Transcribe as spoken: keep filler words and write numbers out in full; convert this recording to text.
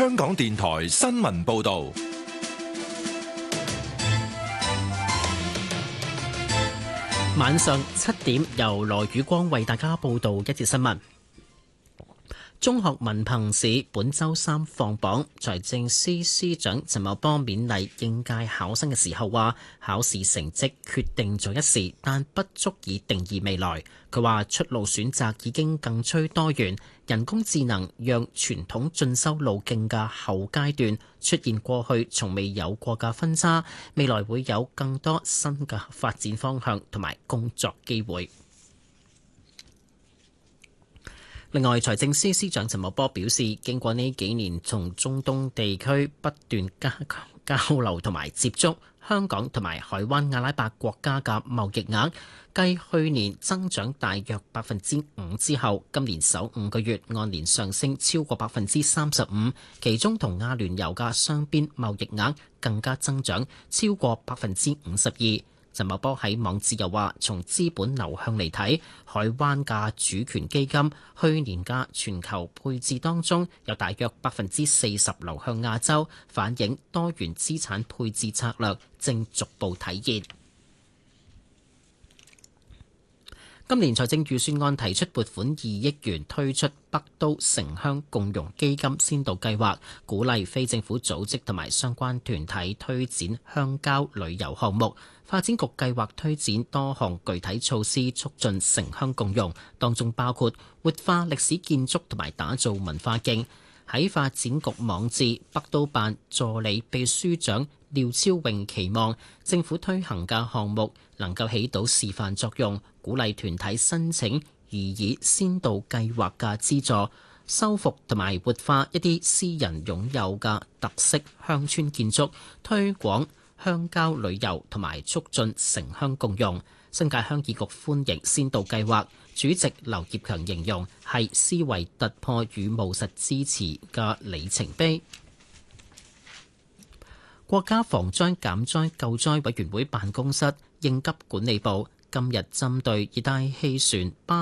香港電台新聞報道。 晚上七點，由羅宇光為大家報道一節新聞。中學文憑試本週三放榜，財政司司長陳茂波勉勵應屆考生嘅時候話：考試成績決定咗一時，但不足以定義未來。佢話出路選擇已經更趨多元，人工智能讓傳統進修路徑嘅後階段出現過去從未有過嘅分叉，未來會有更多新嘅發展方向同埋工作機會。另外，財政司司長陳茂波表示，經過呢幾年從中東地區不斷加強交流同埋接觸，香港同埋海灣阿拉伯國家嘅貿易額繼去年增長大約百分之五之後，今年首五個月按年上升超過百分之三十五，其中同阿聯酋嘅雙邊貿易額更加增長超過百分之五十二。陳茂波喺網誌又話，從資本流向嚟睇，海灣嘅主權基金去年嘅全球配置當中，有大約百分之四十流向亞洲，反映多元資產配置策略正逐步體現。今年財政預算案提出撥款二億元推出北都城鄉共融基金先導計劃，鼓勵非政府組織同埋相關團體推展鄉郊旅遊項目。發展局計劃推展多項具體措施，促進城鄉共融，當中包括活化歷史建築同埋打造文化徑。喺發展局網誌，北都辦助理秘書長廖超穎期望政府推行嘅項目能夠起到示範作用，鼓勵團體申請擬議先導計劃嘅資助，修復同埋活化一啲私人擁有嘅特色鄉村建築，推廣鄉郊旅遊同埋促進城鄉共融。新界鄉議局歡迎先導計劃，主席劉業強形容係思維突破與務實支持嘅里程碑。國家防災減災救災委員會辦公室應急管理部今日針對熱帶氣旋巴